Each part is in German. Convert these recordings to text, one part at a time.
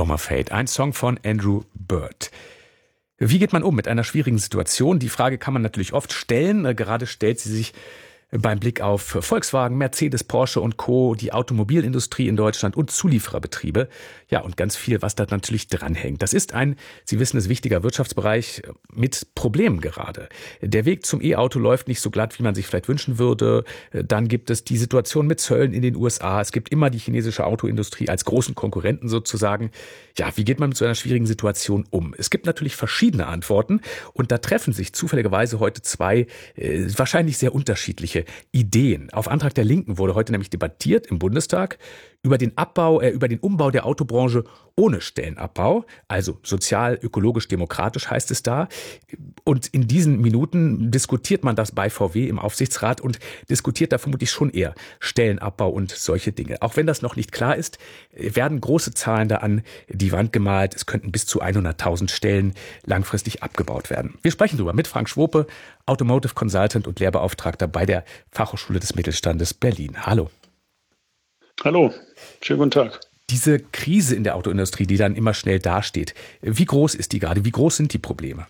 Roma Fade, ein Song von Andrew Bird. Wie geht man um mit einer schwierigen Situation? Die Frage kann man natürlich oft stellen. Gerade stellt sie sich beim Blick auf Volkswagen, Mercedes, Porsche und Co., die Automobilindustrie in Deutschland und Zuliefererbetriebe. Ja, und ganz viel, was da natürlich dranhängt. Das ist ein, Sie wissen es, wichtiger Wirtschaftsbereich mit Problemen gerade. Der Weg zum E-Auto läuft nicht so glatt, wie man sich vielleicht wünschen würde. Dann gibt es die Situation mit Zöllen in den USA. Es gibt immer die chinesische Autoindustrie als großen Konkurrenten sozusagen. Ja, wie geht man mit so einer schwierigen Situation um? Es gibt natürlich verschiedene Antworten und da treffen sich zufälligerweise heute zwei wahrscheinlich sehr unterschiedliche Ideen. Auf Antrag der Linken wurde heute nämlich debattiert im Bundestag über den Umbau der Autobranche ohne Stellenabbau, also sozial, ökologisch, demokratisch heißt es da. Und in diesen Minuten diskutiert man das bei VW im Aufsichtsrat und diskutiert da vermutlich schon eher Stellenabbau und solche Dinge. Auch wenn das noch nicht klar ist, werden große Zahlen da an die Wand gemalt. Es könnten bis zu 100.000 Stellen langfristig abgebaut werden. Wir sprechen darüber mit Frank Schwope, Automotive Consultant und Lehrbeauftragter bei der Fachhochschule des Mittelstandes Berlin. Hallo. Hallo, schönen guten Tag. Diese Krise in der Autoindustrie, die dann immer schnell dasteht, wie groß ist die gerade? Wie groß sind die Probleme?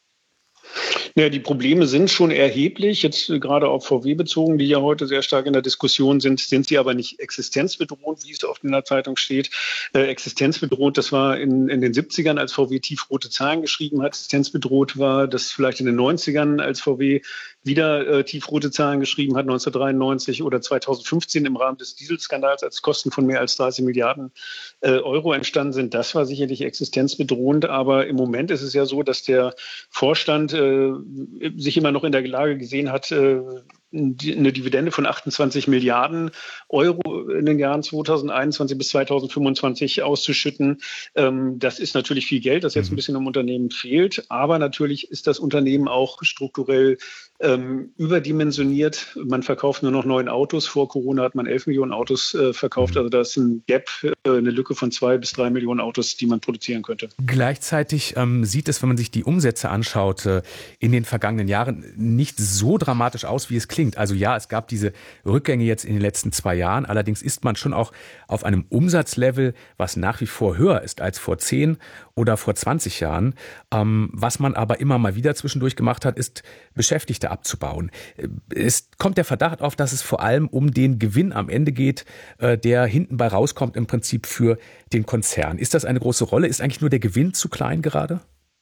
Ja, die Probleme sind schon erheblich, jetzt gerade auf VW bezogen, die ja heute sehr stark in der Diskussion sind sie aber nicht existenzbedrohend, wie es oft in der Zeitung steht. Existenzbedroht, das war in den 70ern, als VW tiefrote Zahlen geschrieben hat. Existenzbedroht war das vielleicht in den 90ern, als VW wieder tiefrote Zahlen geschrieben hat, 1993 oder 2015 im Rahmen des Dieselskandals, als Kosten von mehr als 30 Milliarden Euro entstanden sind. Das war sicherlich existenzbedrohend, aber im Moment ist es ja so, dass der Vorstand sich immer noch in der Lage gesehen hat, eine Dividende von 28 Milliarden Euro in den Jahren 2021 bis 2025 auszuschütten. Das ist natürlich viel Geld, das jetzt ein bisschen im Unternehmen fehlt. Aber natürlich ist das Unternehmen auch strukturell überdimensioniert. Man verkauft nur noch 9 Autos. Vor Corona hat man 11 Millionen Autos verkauft. Also da ist ein Gap, eine Lücke von 2 bis 3 Millionen Autos, die man produzieren könnte. Gleichzeitig sieht es, wenn man sich die Umsätze anschaut, in den vergangenen Jahren nicht so dramatisch aus, wie es klingt. Also ja, es gab diese Rückgänge jetzt in den letzten 2 Jahren. Allerdings ist man schon auch auf einem Umsatzlevel, was nach wie vor höher ist als vor 10 oder vor 20 Jahren. Was man aber immer mal wieder zwischendurch gemacht hat, ist Beschäftigte abzubauen. Es kommt der Verdacht auf, dass es vor allem um den Gewinn am Ende geht, der hinten bei rauskommt im Prinzip für den Konzern. Ist das eine große Rolle? Ist eigentlich nur der Gewinn zu klein gerade?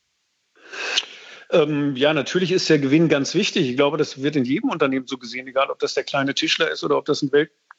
Ja, natürlich ist der Gewinn ganz wichtig. Ich glaube, das wird in jedem Unternehmen so gesehen, egal ob das der kleine Tischler ist oder ob das ein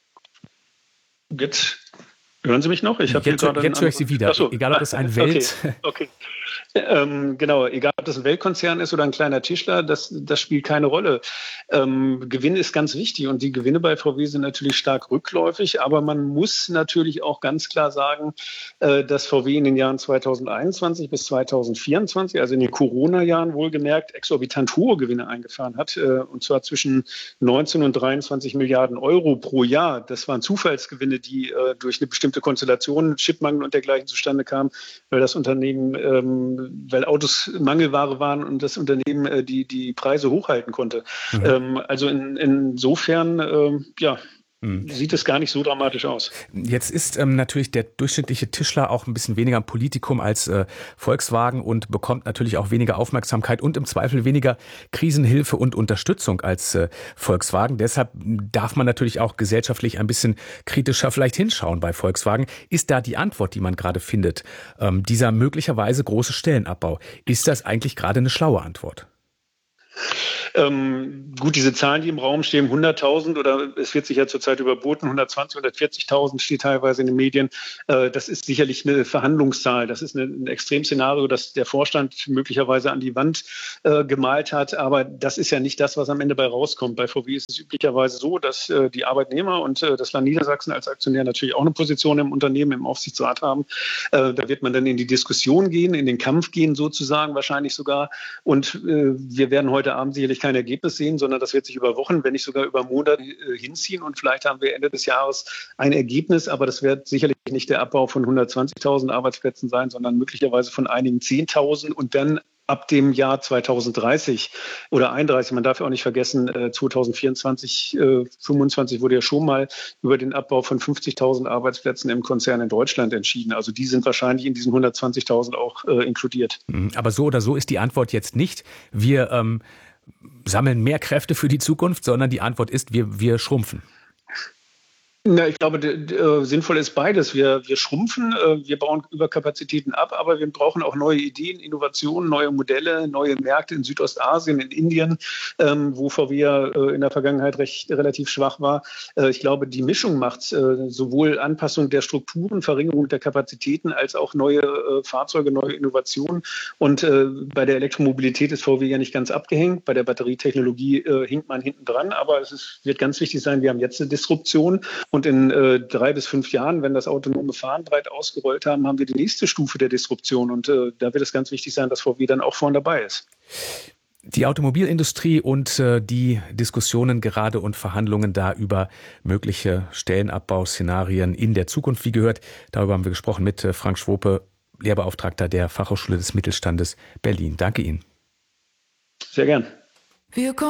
Hören Sie mich noch? Jetzt höre ich Sie wieder. Ach so. Egal, ob das ein Welt... Okay. Genau, egal ob das ein Weltkonzern ist oder ein kleiner Tischler, das spielt keine Rolle. Gewinn ist ganz wichtig und die Gewinne bei VW sind natürlich stark rückläufig, aber man muss natürlich auch ganz klar sagen, dass VW in den Jahren 2021 bis 2024, also in den Corona-Jahren wohlgemerkt, exorbitant hohe Gewinne eingefahren hat, und zwar zwischen 19 und 23 Milliarden Euro pro Jahr. Das waren Zufallsgewinne, die durch eine bestimmte Konstellation, Chipmangel und dergleichen zustande kamen, weil das Unternehmen weil Autos Mangelware waren und das Unternehmen die Preise hochhalten konnte. Also insofern, sieht es gar nicht so dramatisch aus. Jetzt ist natürlich der durchschnittliche Tischler auch ein bisschen weniger ein Politikum als Volkswagen und bekommt natürlich auch weniger Aufmerksamkeit und im Zweifel weniger Krisenhilfe und Unterstützung als Volkswagen. Deshalb darf man natürlich auch gesellschaftlich ein bisschen kritischer vielleicht hinschauen bei Volkswagen. Ist da die Antwort, die man gerade findet, dieser möglicherweise große Stellenabbau, ist das eigentlich gerade eine schlaue Antwort? Gut, diese Zahlen, die im Raum stehen, 100.000 oder es wird sich ja zurzeit überboten, 120.000, 140.000 steht teilweise in den Medien. Das ist sicherlich eine Verhandlungszahl. Das ist ein Extremszenario, das der Vorstand möglicherweise an die Wand gemalt hat. Aber das ist ja nicht das, was am Ende bei rauskommt. Bei VW ist es üblicherweise so, dass die Arbeitnehmer und das Land Niedersachsen als Aktionär natürlich auch eine Position im Unternehmen, im Aufsichtsrat haben. Da wird man dann in die Diskussion gehen, in den Kampf gehen sozusagen, wahrscheinlich sogar. Und wir werden heute Abend sicherlich kein Ergebnis sehen, sondern das wird sich über Wochen, wenn nicht sogar über Monate hinziehen. Und vielleicht haben wir Ende des Jahres ein Ergebnis, aber das wird sicherlich nicht der Abbau von 120.000 Arbeitsplätzen sein, sondern möglicherweise von einigen 10.000 und dann ab dem Jahr 2030 oder 31, man darf ja auch nicht vergessen, 2024, 25 wurde ja schon mal über den Abbau von 50.000 Arbeitsplätzen im Konzern in Deutschland entschieden. Also die sind wahrscheinlich in diesen 120.000 auch inkludiert. Aber so oder so ist die Antwort jetzt nicht, wir sammeln mehr Kräfte für die Zukunft, sondern die Antwort ist, wir schrumpfen. Na, ich glaube, sinnvoll ist beides. Wir schrumpfen, wir bauen Überkapazitäten ab, aber wir brauchen auch neue Ideen, Innovationen, neue Modelle, neue Märkte in Südostasien, in Indien, wo VW in der Vergangenheit relativ schwach war. Ich glaube, die Mischung macht sowohl Anpassung der Strukturen, Verringerung der Kapazitäten, als auch neue Fahrzeuge, neue Innovationen. Und bei der Elektromobilität ist VW ja nicht ganz abgehängt. Bei der Batterietechnologie hinkt man hinten dran, aber wird ganz wichtig sein, wir haben jetzt eine Disruption. Und in 3 bis 5 Jahren, wenn das autonome Fahren breit ausgerollt haben, haben wir die nächste Stufe der Disruption. Und da wird es ganz wichtig sein, dass VW dann auch vorne dabei ist. Die Automobilindustrie und die Diskussionen gerade und Verhandlungen da über mögliche Stellenabbau-Szenarien in der Zukunft, wie gehört, darüber haben wir gesprochen mit Frank Schwope, Lehrbeauftragter der Fachhochschule des Mittelstandes Berlin. Danke Ihnen. Sehr gern.